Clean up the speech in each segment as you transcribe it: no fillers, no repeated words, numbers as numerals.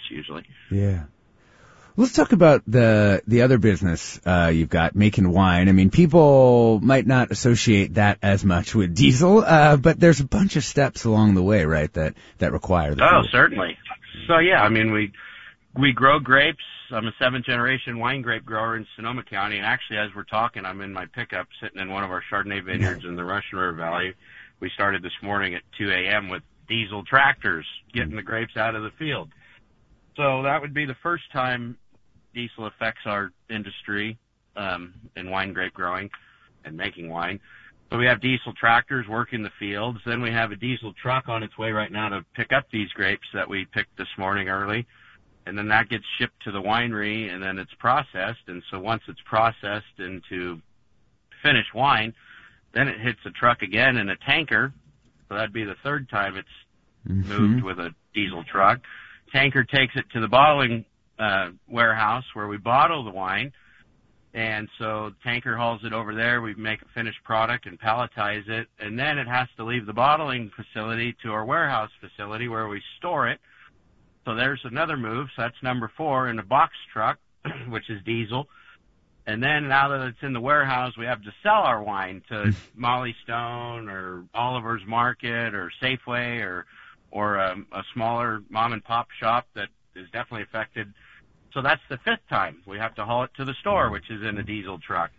usually. Yeah. Let's talk about the other business you've got, making wine. I mean, people might not associate that as much with diesel, but there's a bunch of steps along the way, right, that require the fuel. Certainly. So, yeah, I mean, we grow grapes. I'm a 7th-generation wine grape grower in Sonoma County, and actually, as we're talking, I'm in my pickup sitting in one of our Chardonnay vineyards in the Russian River Valley. We started this morning at 2 a.m. with diesel tractors getting the grapes out of the field. So that would be the first time diesel affects our industry in wine grape growing and making wine. So we have diesel tractors working the fields. Then we have a diesel truck on its way right now to pick up these grapes that we picked this morning early. And then that gets shipped to the winery, and then it's processed. And so once it's processed into finished wine, then it hits a truck again in a tanker. So that'd be the third time it's moved with a diesel truck. Tanker takes it to the bottling warehouse where we bottle the wine. And so the tanker hauls it over there. We make a finished product and palletize it. And then it has to leave the bottling facility to our warehouse facility where we store it. So there's another move. So that's number 4 in a box truck, which is diesel. And then now that it's in the warehouse, we have to sell our wine to Molly Stone or Oliver's Market or Safeway or a smaller mom and pop shop that is definitely affected. So that's the 5th time. We have to haul it to the store, which is in a diesel truck.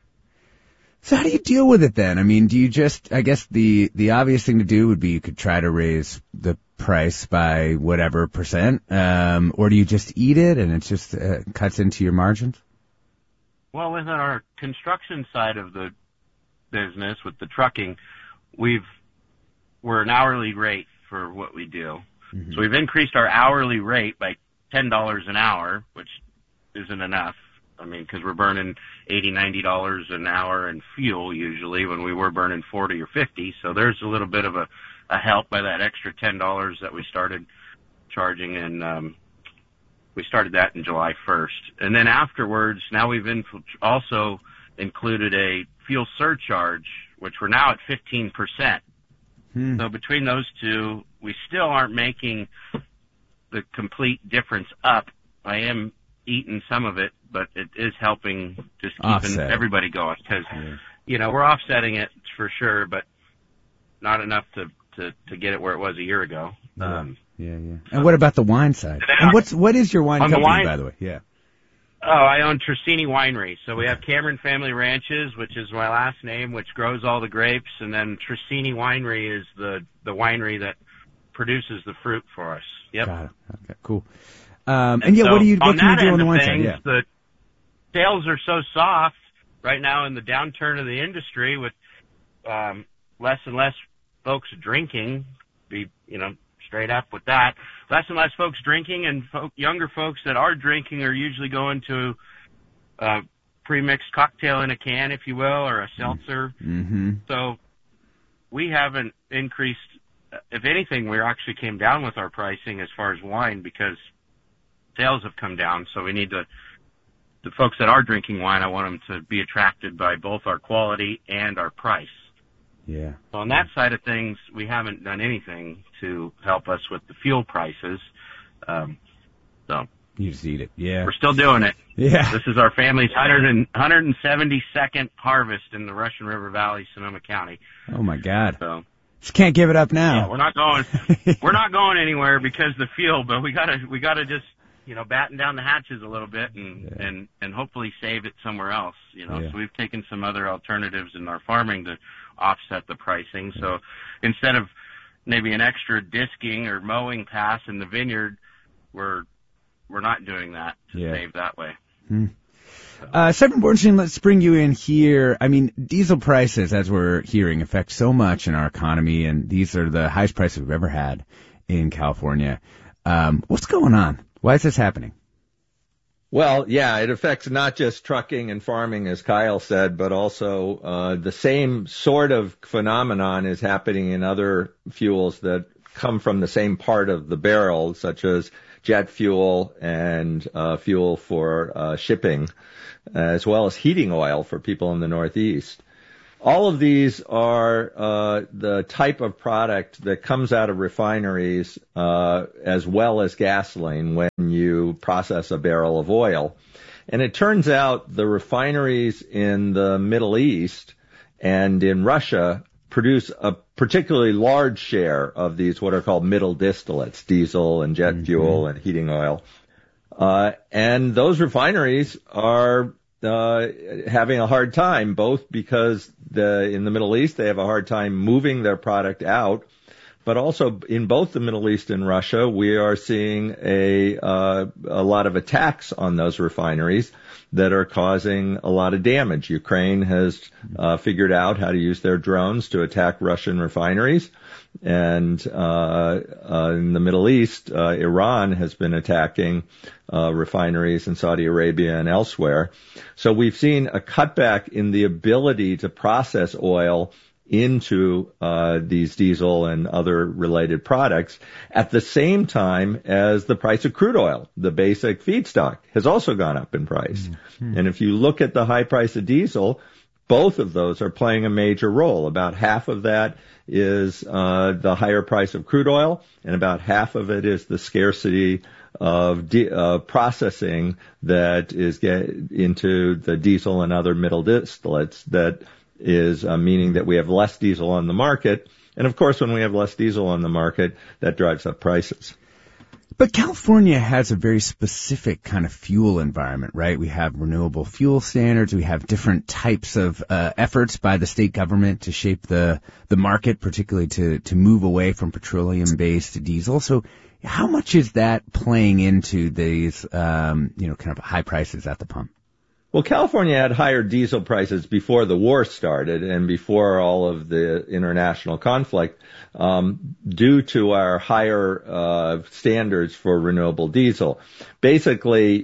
So how do you deal with it then? I mean, do you just, I guess the obvious thing to do would be you could try to raise the price by whatever percent, or do you just eat it and it just cuts into your margins? Well, within our construction side of the business with the trucking, we're an hourly rate for what we do. Mm-hmm. So we've increased our hourly rate by $10 an hour, which isn't enough. I mean, because we're burning $80, $90 an hour in fuel usually when we were burning 40 or 50. So there's a little bit of a help by that extra $10 that we started charging, and we started that in July 1st. And then afterwards, now we've also included a fuel surcharge, which we're now at 15%. So between those two, we still aren't making the complete difference up. I am eating some of it, but it is helping just keeping everybody going because, we're offsetting it for sure, but not enough to get it where it was a year ago. Yeah. And what about the wine side? And what is your wine company, by the way? Yeah. Oh, I own Trissini Winery. So we have Cameron Family Ranches, which is my last name, which grows all the grapes, and then Trissini Winery is the winery that produces the fruit for us. Yep. Got it. Okay, cool. What can you do on the wine side? Yeah. The sales are so soft right now in the downturn of the industry with less and less folks drinking, straight up with that. Less and less folks drinking, and younger folks that are drinking are usually going to a pre-mixed cocktail in a can, if you will, or a seltzer. Mm-hmm. So we haven't increased. If anything, we actually came down with our pricing as far as wine because sales have come down. So we need the folks that are drinking wine, I want them to be attracted by both our quality and our price. Yeah. So on that side of things, we haven't done anything to help us with the fuel prices. So you just eat it. Yeah. We're still doing it. Yeah. This is our family's 172nd harvest in the Russian River Valley, Sonoma County. Oh my God. So just can't give it up now. Yeah, we're not going anywhere because the fuel, but we gotta just, batten down the hatches a little bit and hopefully save it somewhere else, So we've taken some other alternatives in our farming to offset the pricing. So instead of maybe an extra disking or mowing pass in the vineyard, we're not doing that to save that way. Severin Borenstein, let's bring you in here. I mean, diesel prices, as we're hearing, affect so much in our economy, and these are the highest prices we've ever had in California. What's going on? Why is this happening? Well, yeah, it affects not just trucking and farming, as Kyle said, but also the same sort of phenomenon is happening in other fuels that come from the same part of the barrel, such as jet fuel and fuel for shipping, as well as heating oil for people in the Northeast. All of these are the type of product that comes out of refineries as well as gasoline when you process a barrel of oil. And it turns out the refineries in the Middle East and in Russia produce a particularly large share of these what are called middle distillates, diesel and jet fuel and heating oil. And those refineries are having a hard time, both because in the Middle East they have a hard time moving their product out, but also in both the Middle East and Russia we are seeing a lot of attacks on those refineries that are causing a lot of damage. Ukraine has figured out how to use their drones to attack Russian refineries, and in the Middle East, Iran has been attacking refineries in Saudi Arabia and elsewhere. So we've seen a cutback in the ability to process oil into these diesel and other related products at the same time as the price of crude oil, the basic feedstock, has also gone up in price. And if you look at the high price of diesel, both of those are playing a major role. About half of that is the higher price of crude oil, and about half of it is the scarcity of processing that is into the diesel and other middle distillates that is meaning that we have less diesel on the market. And of course, when we have less diesel on the market, that drives up prices. But California has a very specific kind of fuel environment, right? We have renewable fuel standards. We have different types of efforts by the state government to shape the market, particularly to move away from petroleum-based diesel. So how much is that playing into these, kind of high prices at the pump? Well, California had higher diesel prices before the war started and before all of the international conflict, due to our higher standards for renewable diesel. Basically,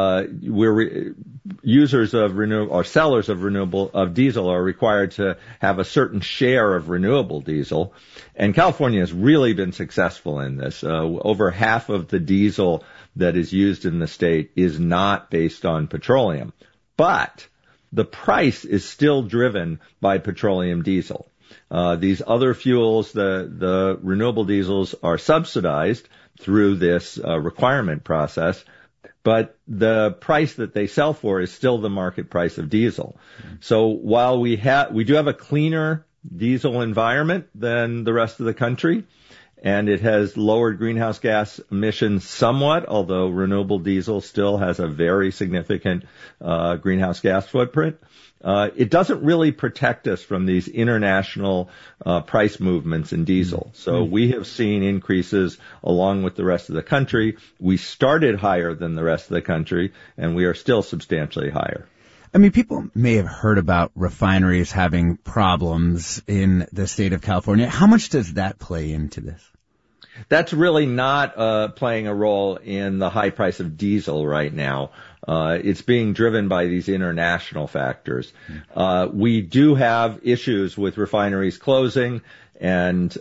users of or sellers of diesel are required to have a certain share of renewable diesel, and California has really been successful in this. Over half of the diesel that is used in the state is not based on petroleum. But the price is still driven by petroleum diesel. These other fuels, the renewable diesels, are subsidized through this requirement process, but the price that they sell for is still the market price of diesel. So while we do have a cleaner diesel environment than the rest of the country, and it has lowered greenhouse gas emissions somewhat, although renewable diesel still has a very significant greenhouse gas footprint. It doesn't really protect us from these international price movements in diesel. So we have seen increases along with the rest of the country. We started higher than the rest of the country, and we are still substantially higher. I mean, people may have heard about refineries having problems in the state of California. How much does that play into this? That's really not playing a role in the high price of diesel right now. It's being driven by these international factors. We do have issues with refineries closing, and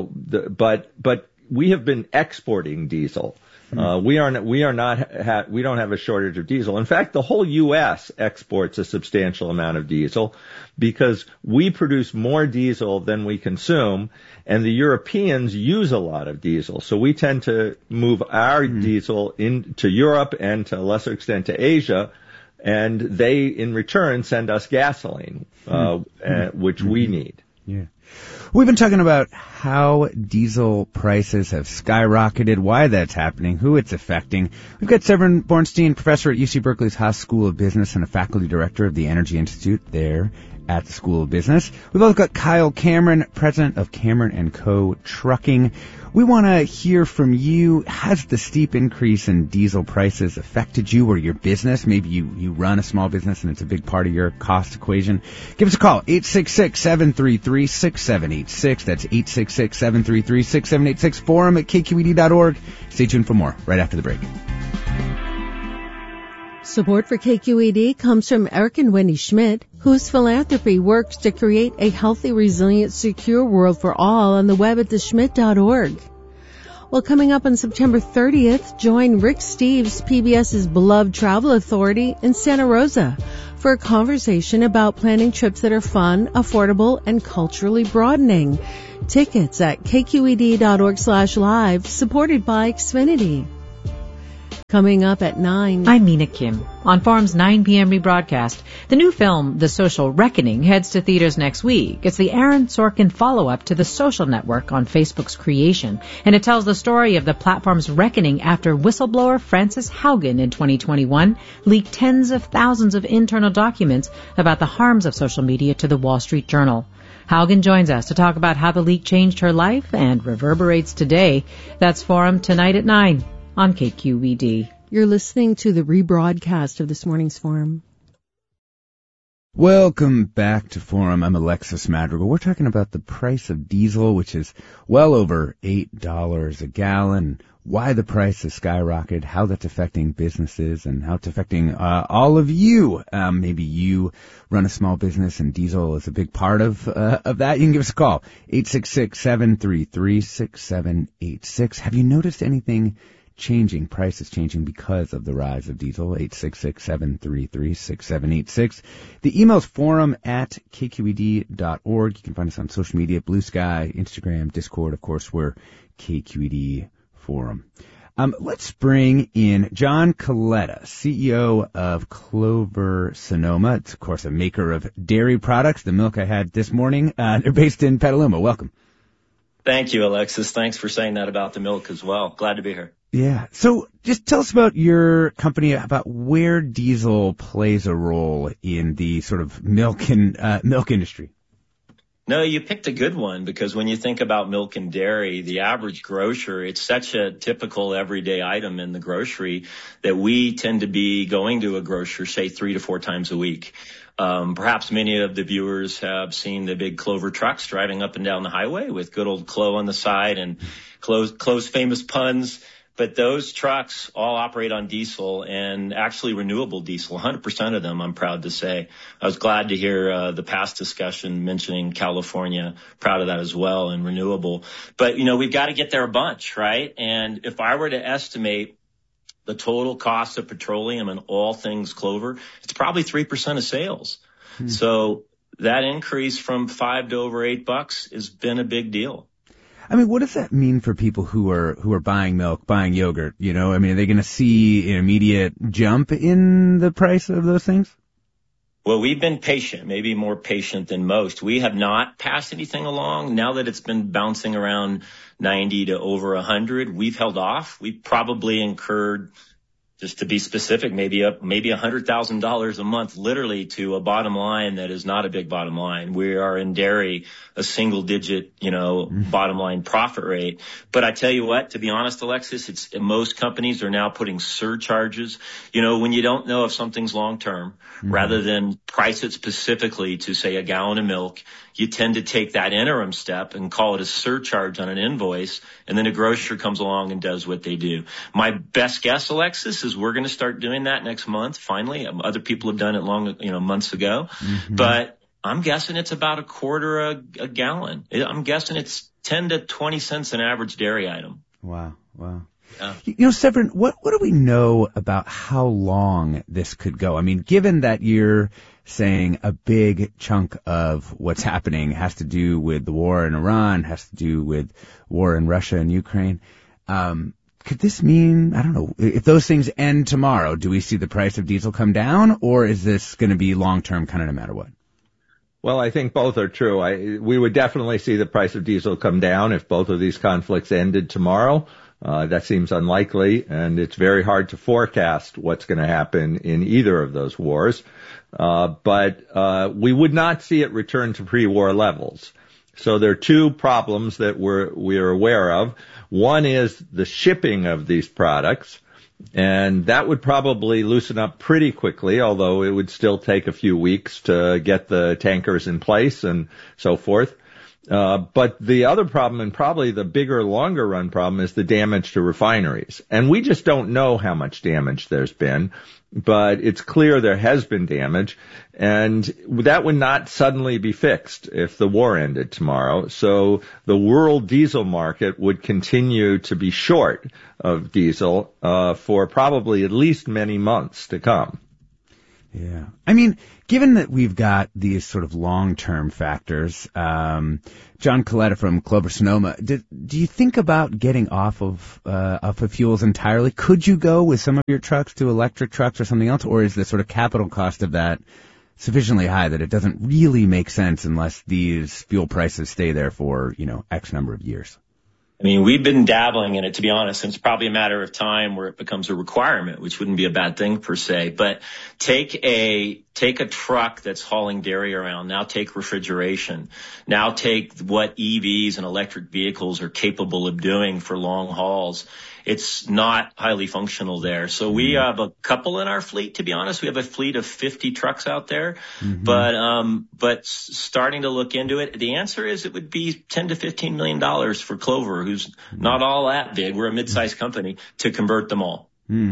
but we have been exporting diesel. We don't have a shortage of diesel. In fact, the whole U.S. exports a substantial amount of diesel because we produce more diesel than we consume, and the Europeans use a lot of diesel. So we tend to move our diesel into Europe and to a lesser extent to Asia, and they in return send us gasoline, which we need. Yeah. We've been talking about how diesel prices have skyrocketed, why that's happening, who it's affecting. We've got Severin Bornstein, professor at UC Berkeley's Haas School of Business and a faculty director of the Energy Institute there at the School of Business. We've also got Kyle Cameron, president of Cameron & Co. Trucking. We want to hear from you. Has the steep increase in diesel prices affected you or your business? Maybe you run a small business and it's a big part of your cost equation. Give us a call, 866-733-6786. That's 866-733-6786. Forum at kqed.org. Stay tuned for more right after the break. Support for KQED comes from Eric and Wendy Schmidt, whose philanthropy works to create a healthy, resilient, secure world for all on the web at theschmidt.org. Well, coming up on September 30th, join Rick Steves, PBS's beloved travel authority, in Santa Rosa for a conversation about planning trips that are fun, affordable, and culturally broadening. Tickets at kqed.org/live, supported by Xfinity. Coming up at 9. I'm Mina Kim. On Forum's 9 p.m. rebroadcast, the new film, The Social Reckoning, heads to theaters next week. It's the Aaron Sorkin follow-up to The Social Network on Facebook's creation, and it tells the story of the platform's reckoning after whistleblower Frances Haugen in 2021 leaked tens of thousands of internal documents about the harms of social media to the Wall Street Journal. Haugen joins us to talk about how the leak changed her life and reverberates today. That's Forum tonight at 9. On KQED. You're listening to the rebroadcast of this morning's Forum. Welcome back to Forum. I'm Alexis Madrigal. We're talking about the price of diesel, which is well over $8 a gallon, why the price has skyrocketed, how that's affecting businesses, and how it's affecting all of you. Maybe you run a small business and diesel is a big part of that. You can give us a call, 866-733-6786. Have you noticed anything changing, prices changing because of the rise of diesel? 866-733-6786. The email's forum@kqed.org. You can find us on social media, Blue Sky, Instagram, Discord. Of course, we're KQED Forum. Let's bring in John Coletta, CEO of Clover Sonoma. It's, of course, a maker of dairy products. The milk I had this morning, they're based in Petaluma. Welcome. Thank you, Alexis. Thanks for saying that about the milk as well. Glad to be here. Yeah. So just tell us about your company, about where diesel plays a role in the sort of milk and milk industry. No, you picked a good one, because when you think about milk and dairy, the average grocer, it's such a typical everyday item in the grocery that we tend to be going to a grocer, say, 3 to 4 times a week. Perhaps many of the viewers have seen the big Clover trucks driving up and down the highway with good old Clo on the side and Clo's famous puns. But those trucks all operate on diesel, and actually renewable diesel, 100% of them, I'm proud to say. I was glad to hear the past discussion mentioning California, proud of that as well, and renewable. But, you know, we've got to get there a bunch, right? And if I were to estimate the total cost of petroleum and all things Clover, it's probably 3% of sales. So that increase from $5 to over $8 has been a big deal. I mean, what does that mean for people who are buying milk, buying yogurt? You know, I mean, are they going to see an immediate jump in the price of those things? Well, we've been patient, maybe more patient than most. We have not passed anything along. Now that it's been bouncing around 90 to over 100, we've held off. We probably incurred, just to be specific, maybe $100,000 a month, literally, to a bottom line that is not a big bottom line. We are in dairy a single digit, bottom line profit rate. But I tell you what, to be honest, Alexis, most companies are now putting surcharges. You know, when you don't know if something's long term, rather than price it specifically to, say, a gallon of milk, you tend to take that interim step and call it a surcharge on an invoice, and then a grocer comes along and does what they do. My best guess, Alexis, is we're going to start doing that next month, finally. Other people have done it months ago. But I'm guessing it's about a quarter a gallon. I'm guessing it's 10 to 20 cents an average dairy item. Wow. Yeah. Severin, what do we know about how long this could go? I mean, given that you're saying a big chunk of what's happening has to do with the war in Iran, has to do with war in Russia and Ukraine, could this mean, I don't know, if those things end tomorrow, do we see the price of diesel come down, or is this going to be long-term kind of no matter what? Well, I think both are true. We would definitely see the price of diesel come down if both of these conflicts ended tomorrow. That seems unlikely, and it's very hard to forecast what's going to happen in either of those wars. But we would not see it return to pre-war levels. So there are two problems that we're aware of. One is the shipping of these products, and that would probably loosen up pretty quickly, although it would still take a few weeks to get the tankers in place and so forth. But the other problem, and probably the bigger, longer run problem, is the damage to refineries. And we just don't know how much damage there's been, but it's clear there has been damage, and that would not suddenly be fixed if the war ended tomorrow. So the world diesel market would continue to be short of diesel for probably at least many months to come. Yeah. I mean, given that we've got these sort of long-term factors, John Coletta from Clover Sonoma, do you think about getting off of fuels entirely? Could you go with some of your trucks to electric trucks or something else, or is the sort of capital cost of that sufficiently high that it doesn't really make sense unless these fuel prices stay there for, X number of years? I mean, we've been dabbling in it, to be honest, and it's probably a matter of time where it becomes a requirement, which wouldn't be a bad thing per se. But take a truck that's hauling dairy around. Now take refrigeration. Now take what EVs and electric vehicles are capable of doing for long hauls. It's not highly functional there. So we have a couple in our fleet, to be honest. We have a fleet of 50 trucks out there. But starting to look into it, the answer is it would be $10 to $15 million for Clover, who's not all that big. We're a mid-sized company, to convert them all.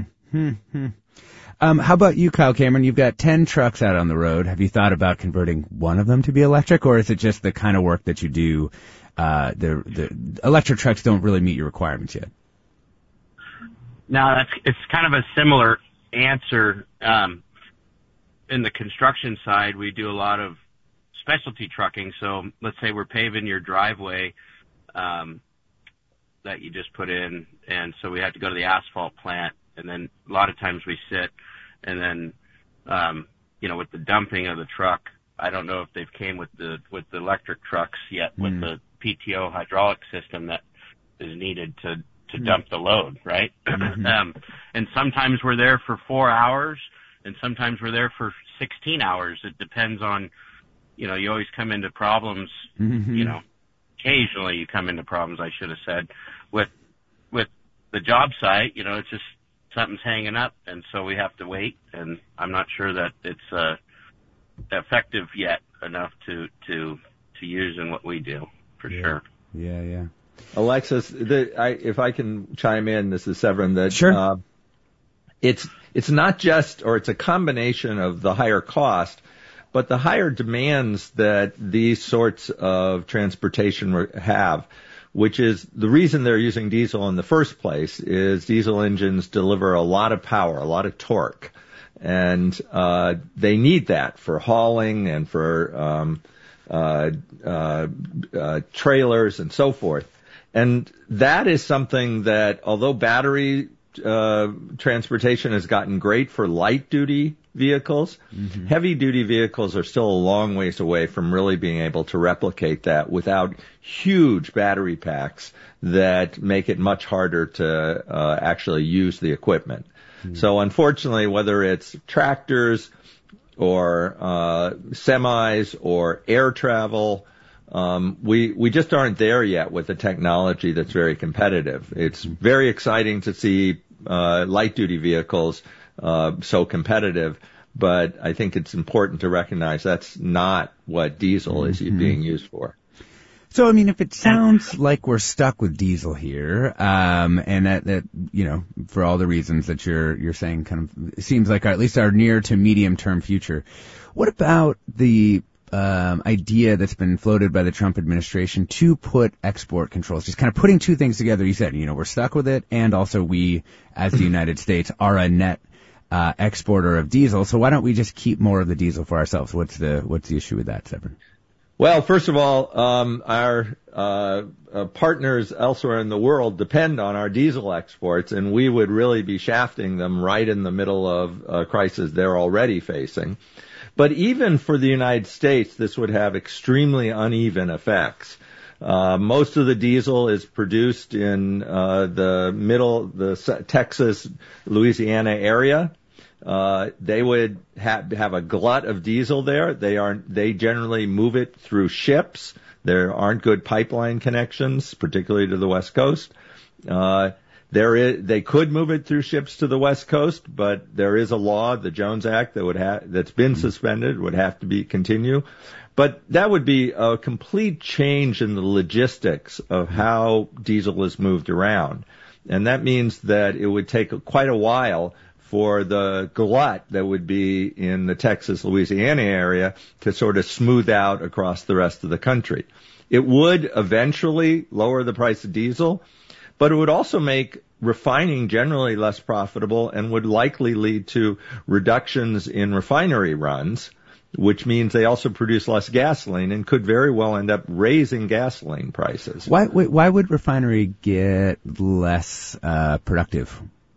How about you, Kyle Cameron? You've got 10 trucks out on the road. Have you thought about converting one of them to be electric, or is it just the kind of work that you do? The electric trucks don't really meet your requirements yet. No, it's kind of a similar answer. In the construction side, we do a lot of specialty trucking. So let's say we're paving your driveway that you just put in, and so we have to go to the asphalt plant, and then a lot of times we sit, and then with the dumping of the truck, I don't know if they've came with the electric trucks yet with the PTO hydraulic system that is needed to dump the load, right? And sometimes we're there for 4 hours, and sometimes we're there for 16 hours. It depends on, you always come into problems, occasionally you come into problems, I should have said, with the job site. It's just something's hanging up, and so we have to wait, and I'm not sure that it's effective yet enough to use in what we do, for sure. Yeah. Alexis, if I can chime in, this is Severin, that sure. It's not just, or it's a combination of the higher cost, but the higher demands that these sorts of transportation have, which is the reason they're using diesel in the first place, is diesel engines deliver a lot of power, a lot of torque, and they need that for hauling and for trailers and so forth. And that is something that, although battery transportation has gotten great for light-duty vehicles, heavy-duty vehicles are still a long ways away from really being able to replicate that without huge battery packs that make it much harder to actually use the equipment. So unfortunately, whether it's tractors or semis or air travel, we just aren't there yet with a technology that's very competitive. It's very exciting to see light duty vehicles so competitive, but I think it's important to recognize that's not what diesel is being used for. So, I mean, if it sounds like we're stuck with diesel here, and that for all the reasons that you're saying, kind of, it seems like at least our near to medium term future, what about the idea that's been floated by the Trump administration to put export controls, just kind of putting two things together? You said, we're stuck with it, and also we, as the United States, are a net exporter of diesel. So why don't we just keep more of the diesel for ourselves? What's the issue with that, Severin? Well, first of all, our partners elsewhere in the world depend on our diesel exports, and we would really be shafting them right in the middle of a crisis they're already facing. But even for the United States, this would have extremely uneven effects. Most of the diesel is produced in the Texas, Louisiana area. They would have a glut of diesel there. They generally move it through ships. There aren't good pipeline connections, particularly to the West Coast. They could move it through ships to the West Coast, but there is a law, the Jones Act, that's been suspended, would have to continue. But that would be a complete change in the logistics of how diesel is moved around. And that means that it would take quite a while for the glut that would be in the Texas, Louisiana area to sort of smooth out across the rest of the country. It would eventually lower the price of diesel, but it would also make refining generally less profitable and would likely lead to reductions in refinery runs, which means they also produce less gasoline and could very well end up raising gasoline prices. Why would refinery get less productive?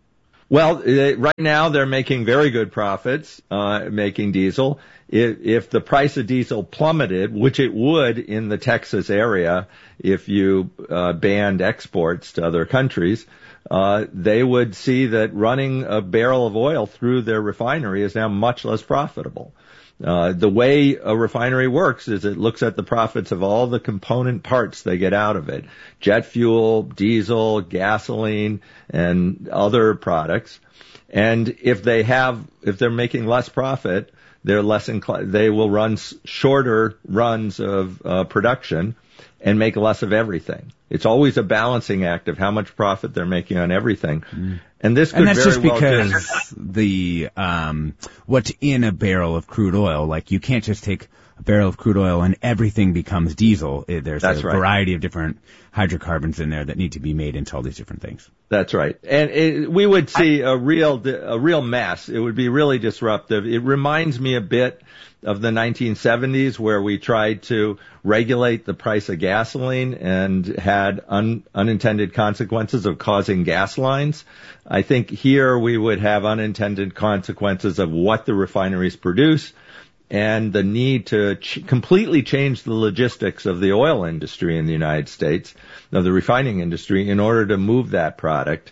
Well, right now they're making very good profits making diesel. If the price of diesel plummeted, which it would in the Texas area if you banned exports to other countries, they would see that running a barrel of oil through their refinery is now much less profitable. The way a refinery works is it looks at the profits of all the component parts they get out of it. Jet fuel, diesel, gasoline, and other products. And if they're making less profit, they will run shorter runs of production and make less of everything. It's always a balancing act of how much profit they're making on everything. And this could that's very just well because the what's in a barrel of crude oil, like you can't just take a barrel of crude oil and everything becomes diesel. There's a variety of different hydrocarbons in there that need to be made into all these different things. That's right. And we would see a real mess. It would be really disruptive. It reminds me a bit of the 1970s where we tried to regulate the price of gasoline and had unintended consequences of causing gas lines. I think here we would have unintended consequences of what the refineries produce and the need to completely change the logistics of the oil industry in the United States, of the refining industry, in order to move that product.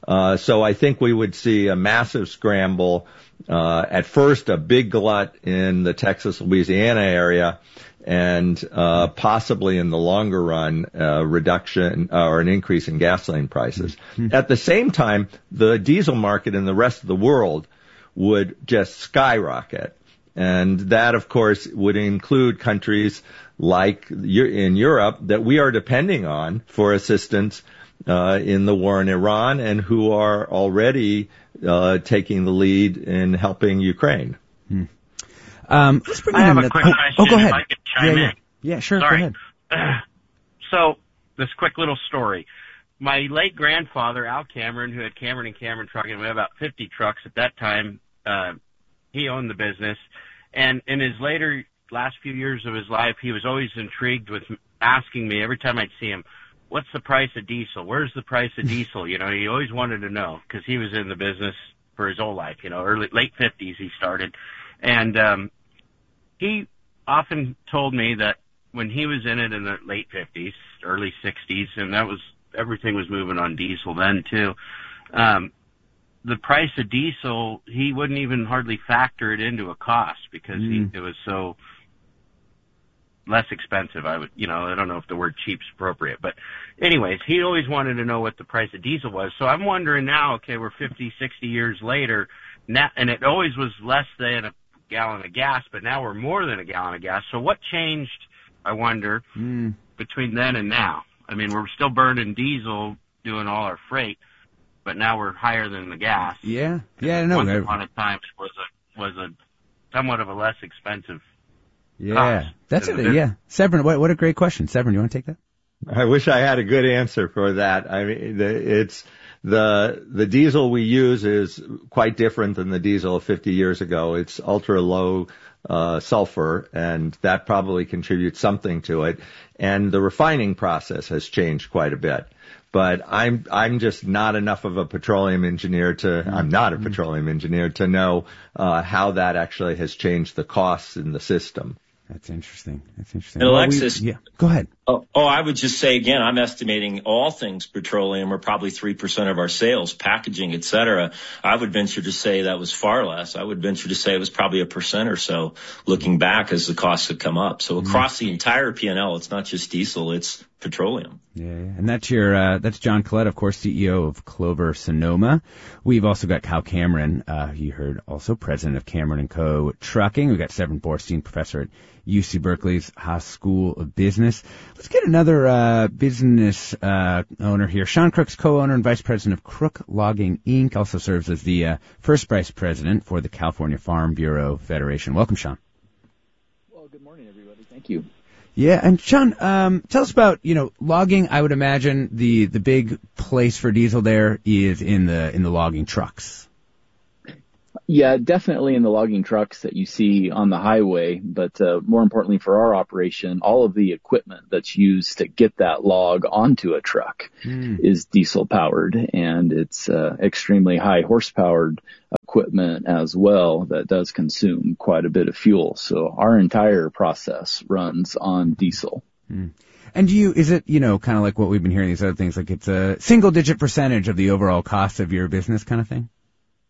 So I think we would see a massive scramble, at first a big glut in the Texas-Louisiana area, and possibly in the longer run, reduction or an increase in gasoline prices. At the same time, the diesel market in the rest of the world would just skyrocket. And that, of course, would include countries like in Europe that we are depending on for assistance in the war in Iran and who are already taking the lead in helping Ukraine. Let's bring I have in a quick question. Oh, go ahead. If I could chime in. Yeah, sure. Sorry. Go ahead. So, this quick little story. My late grandfather, Al Cameron, who had Cameron & Cameron Trucking, we had about 50 trucks at that time. He owned the business. And in his last few years of his life, he was always intrigued with asking me every time I'd see him, what's the price of diesel? Where's the price of diesel? You know, he always wanted to know because he was in the business for his whole life, you know, late 50s he started. And he often told me that when he was in it in the late 50s, early 60s, and everything was moving on diesel then too, the price of diesel, he wouldn't even hardly factor it into a cost because it was so less expensive. I don't know if the word cheap's appropriate, but anyways, he always wanted to know what the price of diesel was. So I'm wondering now, okay, we're 50, 60 years later now, and it always was less than a gallon of gas, but now we're more than a gallon of gas. So what changed, I wonder, between then and now? I mean, we're still burning diesel doing all our freight, but now we're higher than the gas. Yeah, no. Once upon a time was a somewhat of a less expensive Yeah, cost. that's it. Yeah, Severin, what a great question. Severin, you want to take that? I wish I had a good answer for that. I mean, it's the diesel we use is quite different than the diesel of 50 years ago. It's ultra low sulfur, and that probably contributes something to it. And the refining process has changed quite a bit. But I'm just not enough of a petroleum engineer I'm not a petroleum engineer to know how that actually has changed the costs in the system. That's interesting. And Alexis, go ahead. I would just say again, I'm estimating all things petroleum are probably 3% of our sales, packaging, et cetera. I would venture to say that was far less. I would venture to say it was probably 1% or so looking back as the costs have come up. So across the entire P&L, it's not just diesel, it's petroleum. Yeah. And that's that's John Collette, of course, CEO of Clover Sonoma. We've also got Cal Cameron, you heard, also president of Cameron & Co. Trucking. We've got Severin Borenstein, professor at UC Berkeley's Haas School of Business. Let's get another business owner here. Sean Crook's co-owner and vice president of Crook Logging, Inc., also serves as the first vice president for the California Farm Bureau Federation. Welcome, Sean. Well, good morning, everybody. Thank you. Yeah, and Sean, tell us about, logging. I would imagine the big place for diesel there is in the logging trucks. Yeah, definitely in the logging trucks that you see on the highway, but more importantly for our operation, all of the equipment that's used to get that log onto a truck is diesel powered, and it's extremely high horsepower equipment as well that does consume quite a bit of fuel. So our entire process runs on diesel. And is it, kind of like what we've been hearing these other things, like it's a single digit percentage of the overall cost of your business kind of thing?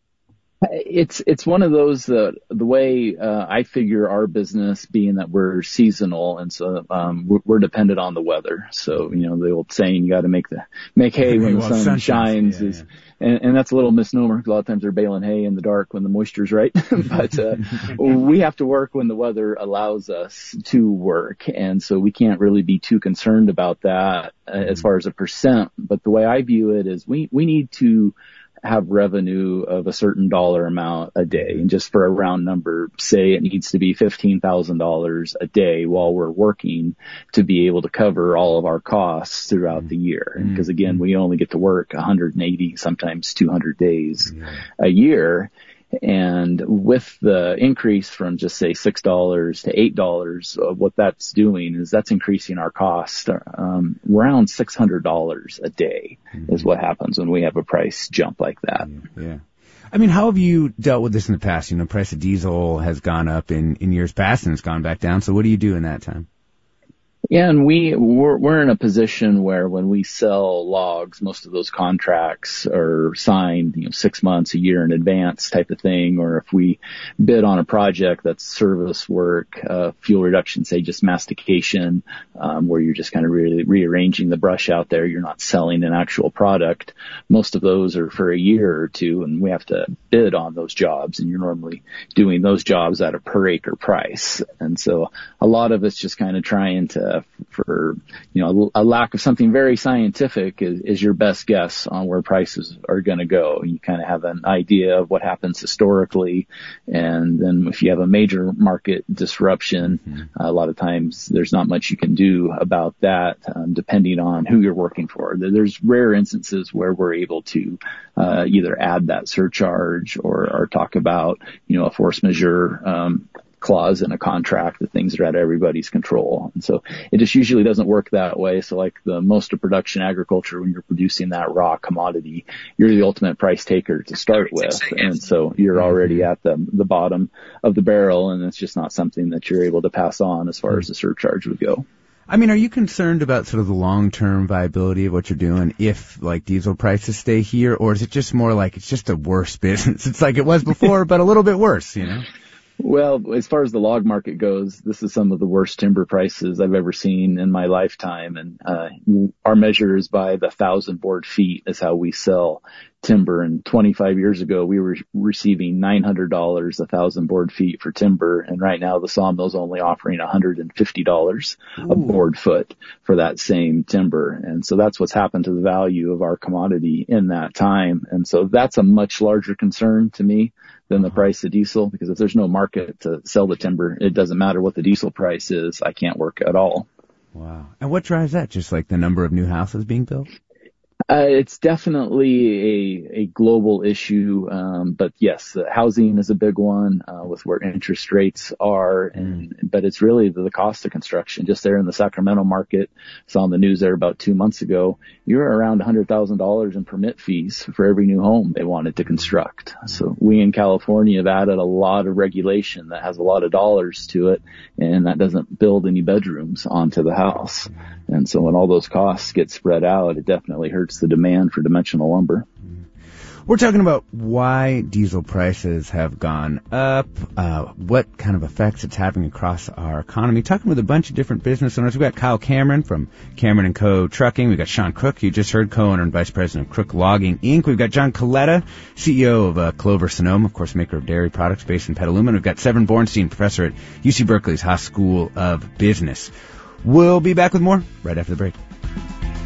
It's one of those that the way I figure our business being that we're seasonal, and so we're dependent on the weather. So the old saying, you got to make hay when the sun shines, and that's a little misnomer. A lot of times they're baling hay in the dark when the moisture's right, but we have to work when the weather allows us to work, and so we can't really be too concerned about that as far as a percent. But the way I view it is we need to have revenue of a certain dollar amount a day. And just for a round number, say it needs to be $15,000 a day while we're working to be able to cover all of our costs throughout the year. Because again, we only get to work 180, sometimes 200 days a year. And with the increase from just say $6 to $8, what that's doing is that's increasing our cost around $600 a day is what happens when we have a price jump like that. Yeah. I mean, how have you dealt with this in the past? The price of diesel has gone up in years past and it's gone back down. So what do you do in that time? Yeah, and we're in a position where when we sell logs, most of those contracts are signed, 6 months, a year in advance type of thing. Or if we bid on a project that's service work, fuel reduction, say just mastication, where you're just kind of really rearranging the brush out there, you're not selling an actual product. Most of those are for a year or two, and we have to bid on those jobs, and you're normally doing those jobs at a per acre price. And so a lot of it's just kind of trying to, for a lack of something very scientific is your best guess on where prices are going to go. You kind of have an idea of what happens historically, and then if you have a major market disruption, a lot of times there's not much you can do about that, depending on who you're working for. There's rare instances where we're able to either add that surcharge or talk about a force majeure clause in a contract, that things are out of everybody's control. And so it just usually doesn't work that way. So like the most of production agriculture, when you're producing that raw commodity, you're the ultimate price taker to start with. And so you're already at the bottom of the barrel, and it's just not something that you're able to pass on as far as the surcharge would go. I mean, are you concerned about sort of the long-term viability of what you're doing if, like, diesel prices stay here, or is it just more like it's just a worse business? It's like it was before, but a little bit worse, Well, as far as the log market goes, this is some of the worst timber prices I've ever seen in my lifetime. And our measure is by the 1,000 board feet is how we sell timber. And 25 years ago, we were receiving $900 1,000 board feet for timber. And right now, the sawmill's only offering $150 a board foot for that same timber. And so that's what's happened to the value of our commodity in that time. And so that's a much larger concern to me than the price of diesel, because if there's no market to sell the timber, it doesn't matter what the diesel price is. I can't work at all. Wow. And what drives that? Just like the number of new houses being built? It's definitely a global issue. But yes, housing is a big one, with where interest rates are. But it's really the cost of construction. Just there in the Sacramento market, saw on the news there about 2 months ago, you're around $100,000 in permit fees for every new home they wanted to construct. So we in California have added a lot of regulation that has a lot of dollars to it, and that doesn't build any bedrooms onto the house. And so when all those costs get spread out, it definitely hurts the demand for dimensional lumber. We're talking about why diesel prices have gone up, what kind of effects it's having across our economy. Talking with a bunch of different business owners. We've got Kyle Cameron from Cameron & Co. Trucking. We've got Sean Crook, you just heard, co-owner and vice president of Crook Logging, Inc. We've got John Coletta, CEO of Clover Sonoma, of course, maker of dairy products based in Petaluma. And we've got Severin Bornstein, professor at UC Berkeley's Haas School of Business. We'll be back with more right after the break.